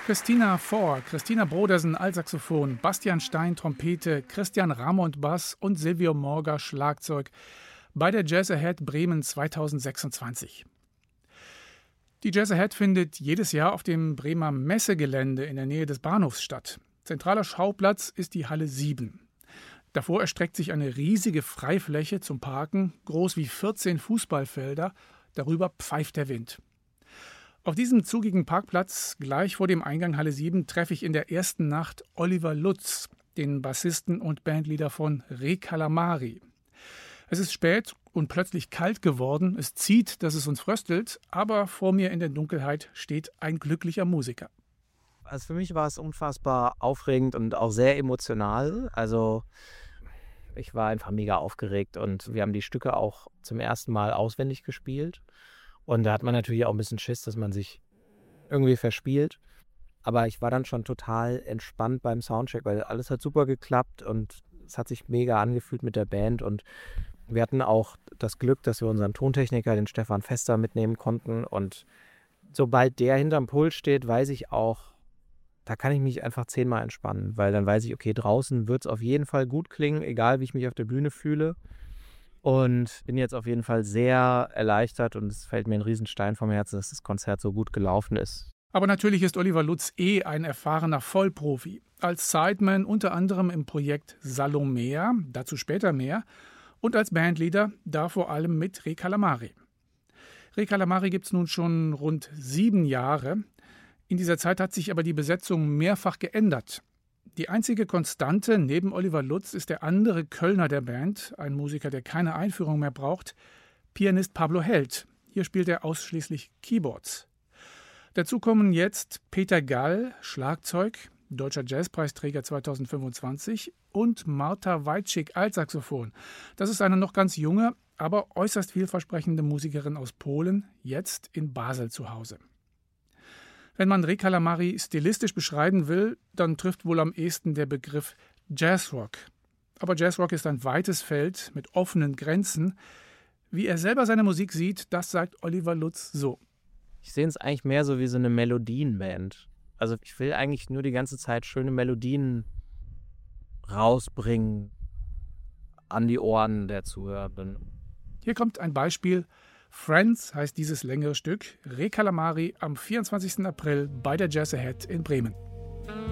Christina Brodersen Altsaxophon, Bastian Stein Trompete, Christian Ramond Bass und Silvio Morga Schlagzeug bei der Jazz Ahead Bremen 2026. Die Jazz Ahead findet jedes Jahr auf dem Bremer Messegelände in der Nähe des Bahnhofs statt. Zentraler Schauplatz ist die Halle 7. Davor erstreckt sich eine riesige Freifläche zum Parken, groß wie 14 Fußballfelder, darüber pfeift der Wind. Auf diesem zugigen Parkplatz, gleich vor dem Eingang Halle 7, treffe ich in der ersten Nacht Oliver Lutz, den Bassisten und Bandleader von Re Calamari. Es ist spät und plötzlich kalt geworden, es zieht, dass es uns fröstelt, aber vor mir in der Dunkelheit steht ein glücklicher Musiker. Also für mich war es unfassbar aufregend und auch sehr emotional. Also ich war einfach mega aufgeregt und wir haben die Stücke auch zum ersten Mal auswendig gespielt. Und da hat man natürlich auch ein bisschen Schiss, dass man sich irgendwie verspielt. Aber ich war dann schon total entspannt beim Soundcheck, weil alles hat super geklappt und es hat sich mega angefühlt mit der Band. Und wir hatten auch das Glück, dass wir unseren Tontechniker, den Stefan Fester, mitnehmen konnten. Und sobald der hinterm Pult steht, weiß ich auch, da kann ich mich einfach 10-mal entspannen. Weil dann weiß ich, okay, draußen wird es auf jeden Fall gut klingen, egal wie ich mich auf der Bühne fühle. Und bin jetzt auf jeden Fall sehr erleichtert und es fällt mir ein Riesenstein vom Herzen, dass das Konzert so gut gelaufen ist. Aber natürlich ist Oliver Lutz ein erfahrener Vollprofi. Als Sideman unter anderem im Projekt Salomea, dazu später mehr, und als Bandleader da vor allem mit Re Calamari. Re Calamari gibt es nun schon rund 7 Jahre. In dieser Zeit hat sich aber die Besetzung mehrfach geändert. Die einzige Konstante neben Oliver Lutz ist der andere Kölner der Band, ein Musiker, der keine Einführung mehr braucht, Pianist Pablo Held. Hier spielt er ausschließlich Keyboards. Dazu kommen jetzt Peter Gall, Schlagzeug, Deutscher Jazzpreisträger 2025, und Marta Wajcik, Altsaxophon. Das ist eine noch ganz junge, aber äußerst vielversprechende Musikerin aus Polen, jetzt in Basel zu Hause. Wenn man Re Calamari stilistisch beschreiben will, dann trifft wohl am ehesten der Begriff Jazzrock. Aber Jazzrock ist ein weites Feld mit offenen Grenzen. Wie er selber seine Musik sieht, das sagt Oliver Lutz so. Ich sehe es eigentlich mehr so wie so eine Melodienband. Also ich will eigentlich nur die ganze Zeit schöne Melodien rausbringen an die Ohren der Zuhörenden. Hier kommt ein Beispiel. Friends heißt dieses längere Stück. Re Calamari am 24. April bei der Jazz Ahead in Bremen.